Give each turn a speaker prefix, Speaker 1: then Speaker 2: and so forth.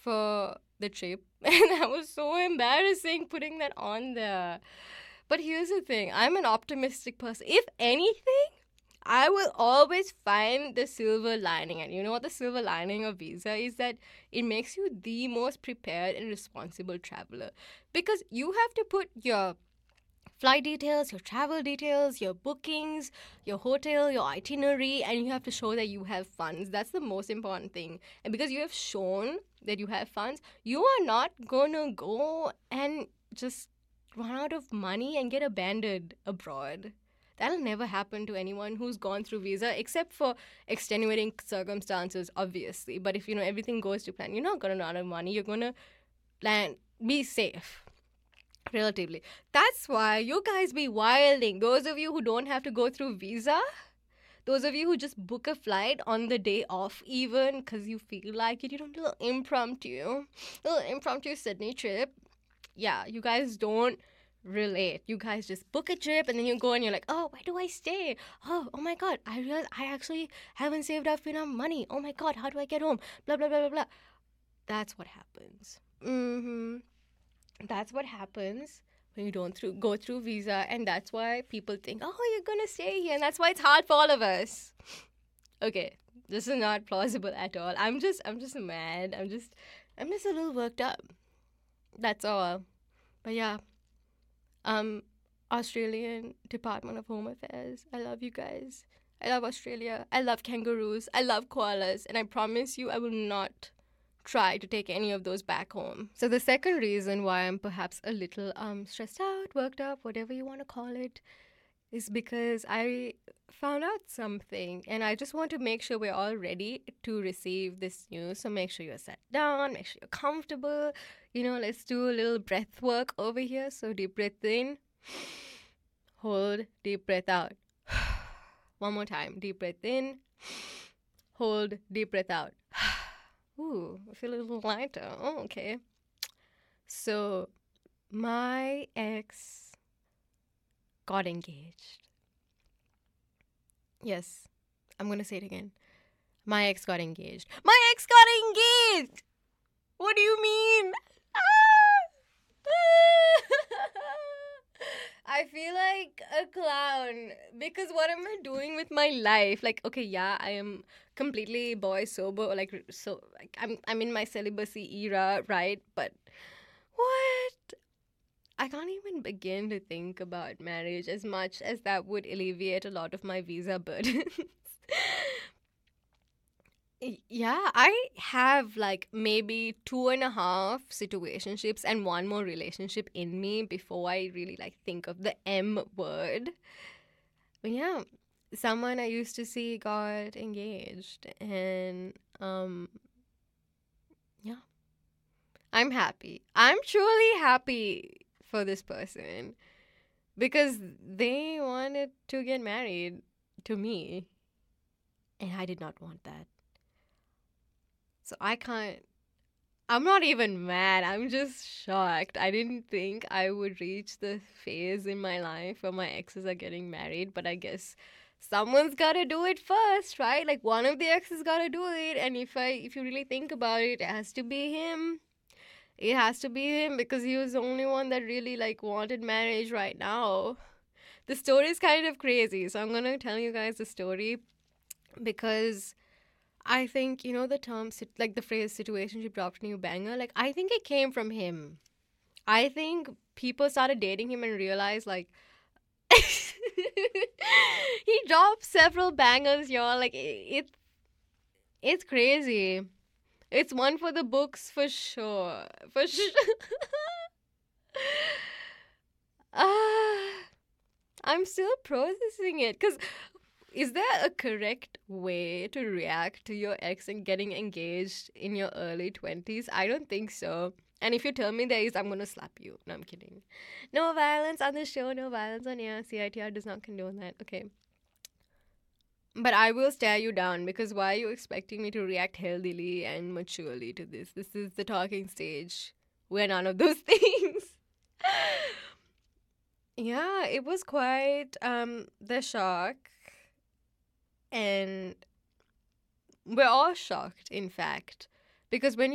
Speaker 1: for the trip. And that was so embarrassing putting that on there. But here's the thing, I'm an optimistic person. If anything, I will always find the silver lining. And you know what the silver lining of visa is? That it makes you the most prepared and responsible traveler. Because you have to put your flight details, your travel details, your bookings, your hotel, your itinerary, and you have to show that you have funds. That's the most important thing. And because you have shown that you have funds, you are not gonna go and just run out of money and get abandoned abroad. That'll never happen to anyone who's gone through visa, except for extenuating circumstances, obviously. But if everything goes to plan, you're not gonna run out of money. You're gonna land, be safe. Relatively. That's why you guys be wilding. Those of you who don't have to go through visa, those of you who just book a flight on the day off even because you feel like it, little impromptu Sydney trip. Yeah, you guys don't relate. You guys just book a trip and then you go and you're like, oh, where do I stay? Oh my God, I realized I actually haven't saved up enough money. Oh my God, how do I get home? Blah, blah, blah, blah, blah. That's what happens. That's what happens when you don't go through visa, and that's why people think, oh, you're gonna stay here, and that's why it's hard for all of us. Okay, this is not plausible at all. I'm just mad. I'm just a little worked up. That's all. But yeah, Australian Department of Home Affairs, I love you guys. I love Australia. I love kangaroos. I love koalas, and I promise you I will not try to take any of those back home. So the second reason why I'm perhaps a little stressed out, worked up, whatever you want to call it, is because I found out something and I just want to make sure we're all ready to receive this news. So make sure you're sat down, make sure you're comfortable. Let's do a little breath work over here. So deep breath in, hold, deep breath out. One more time, deep breath in, hold, deep breath out. Ooh, I feel a little lighter. Oh, okay. So, my ex got engaged. Yes, I'm going to say it again. My ex got engaged. My ex got engaged! What do you mean? I feel like a clown because what am I doing with my life? Like, okay, yeah, I am completely boy sober, I'm in my celibacy era, right? But what? I can't even begin to think about marriage as much as that would alleviate a lot of my visa burdens. Yeah, I have maybe 2.5 situationships and one more relationship in me before I really think of the M word. But yeah, someone I used to see got engaged, and yeah, I'm happy. I'm truly happy for this person because they wanted to get married to me, and I did not want that. So I'm not even mad. I'm just shocked. I didn't think I would reach the phase in my life where my exes are getting married, but I guess someone's got to do it first, right? Like one of the exes got to do it, and if you really think about it, it has to be him. It has to be him because he was the only one that really wanted marriage right now. The story is kind of crazy, so I'm going to tell you guys the story because I think, the term, the phrase situationship dropped new banger, I think it came from him. I think people started dating him and realized, he dropped several bangers, y'all. It's crazy. It's one for the books for sure. For sure. I'm still processing it because is there a correct way to react to your ex and getting engaged in your early 20s? I don't think so. And if you tell me there is, I'm going to slap you. No, I'm kidding. No violence on the show, no violence on air. CITR does not condone that. Okay. But I will stare you down because why are you expecting me to react healthily and maturely to this? This is the talking stage. We're none of those things. Yeah, it was quite the shock. And we're all shocked, in fact, because when